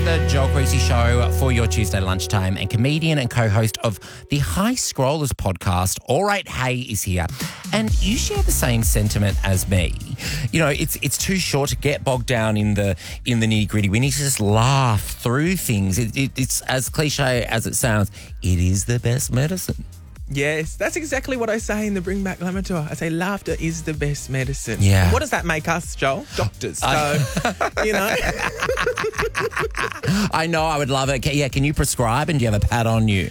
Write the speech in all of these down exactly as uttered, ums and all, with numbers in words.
the Joel Creasy Show for your Tuesday lunchtime, and comedian and co-host of the High Scrollers podcast, All Right Hey, is here. And you share the same sentiment as me. You know, it's it's too short to get bogged down in the in the nitty-gritty. We need to just laugh through things. It, it, it's as cliche as it sounds, it is the best medicine. Yes, that's exactly what I say in the Bring Back Glamour tour. I say laughter is the best medicine. Yeah. And what does that make us, Joel? Doctors. So, you know. I know, I would love it. Can, yeah, can you prescribe and do you have a pad on you?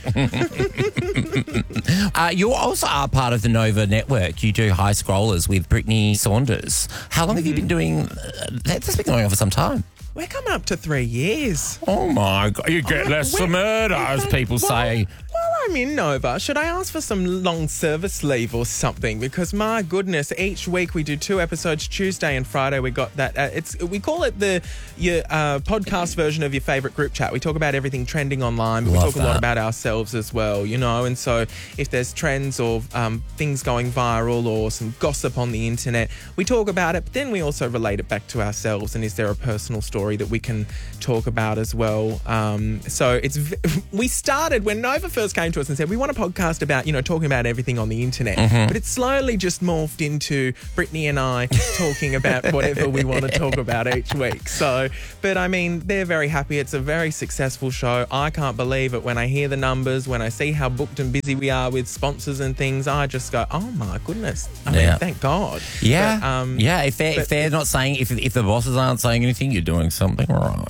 uh, you also are part of the Nova Network. You do High Scrollers with Brittany Saunders. How long mm-hmm. have you been doing? Uh, that's been going on for some time. We're coming up to three years. Oh, my God. You get less for murder, as people well, say. While I'm in Nova, should I ask for some long service leave or something? Because, my goodness, each week we do two episodes. Tuesday and Friday we got that. Uh, it's We call it the your uh, podcast version of your favourite group chat. We talk about everything trending online, but Love we talk that. a lot about ourselves as well, you know. And so if there's trends or um, things going viral or some gossip on the internet, we talk about it, but then we also relate it back to ourselves. And is there a personal story that we can talk about as well? Um, so it's we started when Nova first came to us and said we want a podcast about, you know, talking about everything on the internet, mm-hmm. but it's slowly just morphed into Brittany and I talking about whatever we want to talk about each week. So, but I mean, they're very happy. It's a very successful show. I can't believe it when I hear the numbers, when I see how booked and busy we are with sponsors and things. I just go, oh my goodness! I yeah. mean, thank God. Yeah, but, um, yeah. If they're but, if they're not saying, if if the bosses aren't saying anything, you're doing something wrong.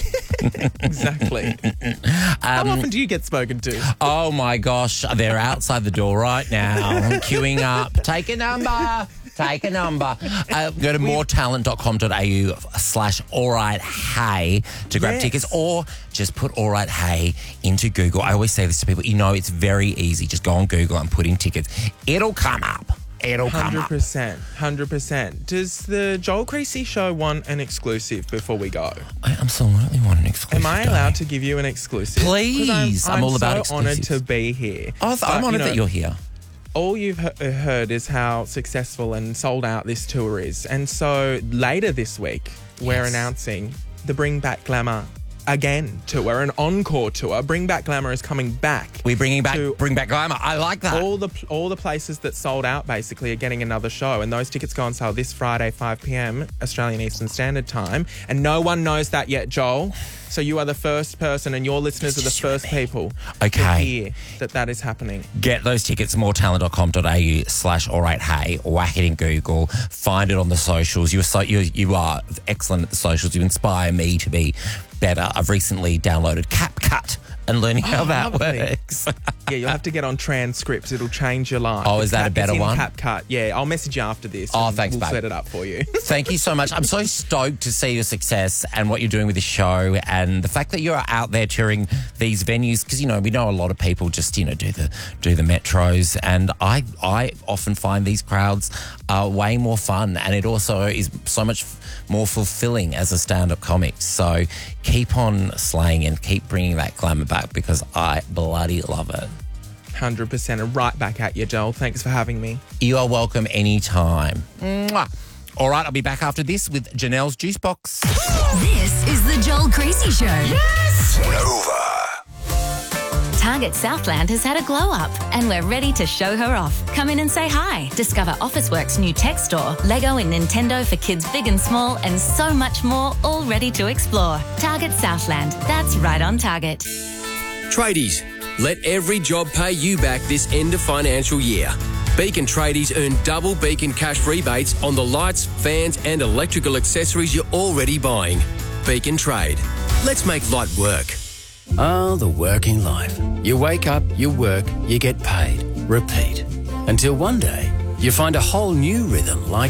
Exactly. Um, How often do you get spoken to? Oh my gosh, they're outside the door right now, queuing up. Take a number. Take a number. Uh, go to moretalent.com.au slash alrighthey to grab yes. tickets, or just put Alright Hey into Google. I always say this to people. You know, it's very easy. Just go on Google and put in tickets. It'll come up. It'll come up. one hundred percent. one hundred percent. Does the Joel Creasy show want an exclusive before we go? I absolutely want an exclusive. Am I day. allowed to give you an exclusive? Please. I'm, I'm, I'm all about so exclusives. honoured to be here. Oh, I'm but, honoured you know, that you're here. All you've he- heard is how successful and sold out this tour is. And so later this week, we're Yes. announcing the Bring Back Glamour again tour, an encore tour. Bring Back Glamour is coming back. We're bringing back, to bring back glamour. I like that. All the all the places that sold out basically are getting another show, and those tickets go on sale this Friday, five p.m. Australian Eastern Standard Time. And no one knows that yet, Joel. So you are the first person, and your listeners It's are the just you and first me. people Okay. to hear that that is happening. Get those tickets at moretalent.com.au slash alrighthey. Whack it in Google. Find it on the socials. You're so, you you are excellent at the socials. You inspire me to be better. I've recently downloaded CapCut and learning how Oh, that lovely. works. Yeah, you'll have to get on transcripts. It'll change your life. Oh, The is that a Cap- better it's in one? CapCut. Yeah, I'll message you after this. Oh, and thanks, we'll babe. set it up for you. Thank you so much. I'm so stoked to see your success and what you're doing with the show, and the fact that you're out there touring these venues, because, you know, we know a lot of people just, you know, do the do the metros, and I I often find these crowds are way more fun, and it also is so much more fulfilling as a stand-up comic. So keep on slaying and keep bringing that glamour back, because I bloody love it. one hundred percent. And right back at you, Joel. Thanks for having me. You are welcome anytime. Mwah. All right, I'll be back after this with Janelle's Juice Box. This is the Joel Creasy Show. Yes! Nova. Target Southland has had a glow up and we're ready to show her off. Come in and say hi. Discover Officeworks' new tech store, Lego and Nintendo for kids big and small, and so much more, all ready to explore. Target Southland. That's right on target. Tradies, let every job pay you back this end of financial year. Beacon Tradies earn double Beacon cash rebates on the lights, fans and electrical accessories you're already buying. Beacon Trade. Let's make light work. Ah, the working life. You wake up, you work, you get paid. Repeat. Until one day, you find a whole new rhythm like...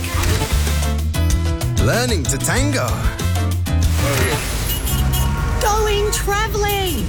Learning to tango. Going travelling.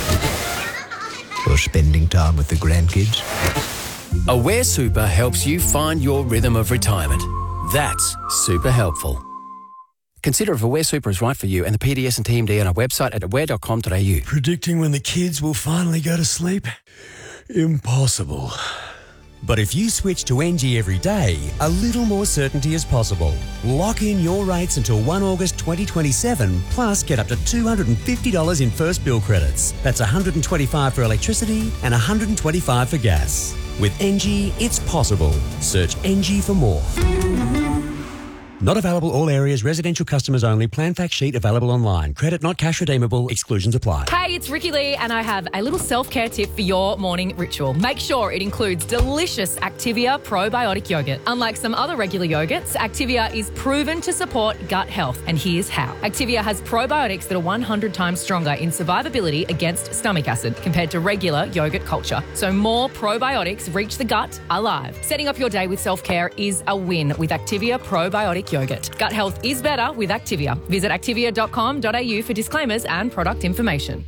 Or spending time with the grandkids. Aware Super helps you find your rhythm of retirement. That's super helpful. Consider if Aware Super is right for you and the P D S and T M D on our website at aware dot com dot a u. Predicting when the kids will finally go to sleep? Impossible. But if you switch to N G every day, a little more certainty is possible. Lock in your rates until the first of August twenty twenty-seven, plus get up to two hundred fifty dollars in first bill credits. That's one hundred twenty-five dollars for electricity and one hundred twenty-five dollars for gas. With N G, it's possible. Search N G for more. Not available all areas, residential customers only. Plan fact sheet available online. Credit not cash redeemable. Exclusions apply. Hey, it's Ricky Lee and I have a little self-care tip for your morning ritual. Make sure it includes delicious Activia probiotic yogurt. Unlike some other regular yogurts, Activia is proven to support gut health, and here's how. Activia has probiotics that are one hundred times stronger in survivability against stomach acid compared to regular yogurt culture. So more probiotics reach the gut alive. Setting up your day with self-care is a win with Activia probiotic yogurt. Gut health is better with Activia. Visit activia dot com dot a u for disclaimers and product information.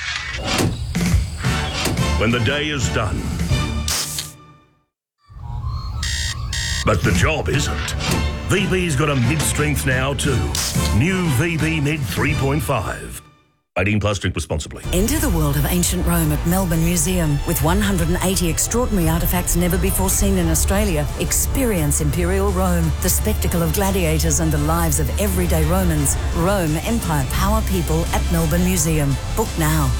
When the day is done, but the job isn't. V B's got a mid-strength now too. New V B Mid three point five. eighteen plus, drink responsibly. Enter the world of ancient Rome at Melbourne Museum. With one hundred eighty extraordinary artefacts never before seen in Australia, experience Imperial Rome, the spectacle of gladiators and the lives of everyday Romans. Rome, Empire, Power, People at Melbourne Museum. Book now.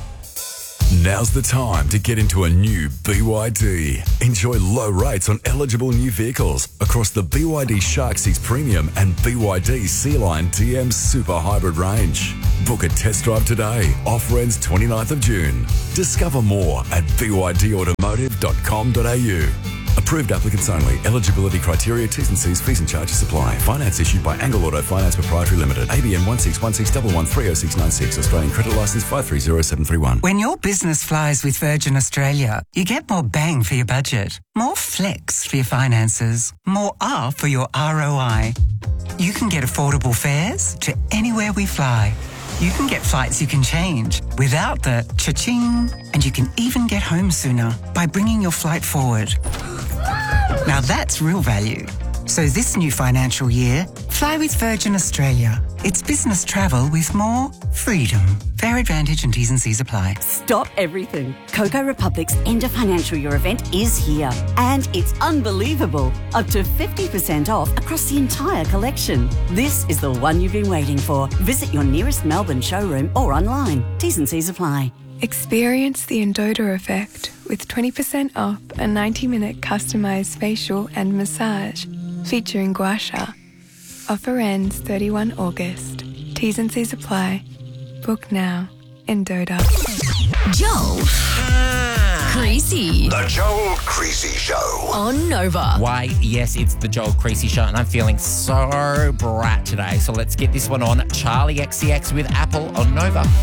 Now's the time to get into a new B Y D. Enjoy low rates on eligible new vehicles across the B Y D Shark six Premium and B Y D Sea Line D M Super Hybrid range. Book a test drive today. Offer ends twenty-ninth of June. Discover more at b y d automotive dot com dot a u. Approved applicants only. Eligibility criteria, T's and C's, fees and charges apply. Finance issued by Angle Auto Finance Proprietary Limited. A B N one six one six one one three oh six nine six. Australian credit licence five three zero seven three one. When your business flies with Virgin Australia, you get more bang for your budget, more flex for your finances, more R for your R O I. You can get affordable fares to anywhere we fly. You can get flights you can change without the cha-ching, and you can even get home sooner by bringing your flight forward. Now that's real value. So this new financial year, fly with Virgin Australia. It's business travel with more freedom. Fare advantage and T's and C's apply. Stop everything. Coco Republic's end of financial year event is here. And it's unbelievable. Up to fifty percent off across the entire collection. This is the one you've been waiting for. Visit your nearest Melbourne showroom or online. T's and C's apply. Experience the Endota effect with twenty percent off a ninety minute customised facial and massage featuring gua sha. Offer ends thirty-first of August. T's and C's apply. Book now. Endota. Joel. Creasy. The Joel Creasy Show. On Nova. Why, yes, it's the Joel Creasy Show, and I'm feeling so brat today. So let's get this one on. Charlie X C X with Apple on Nova.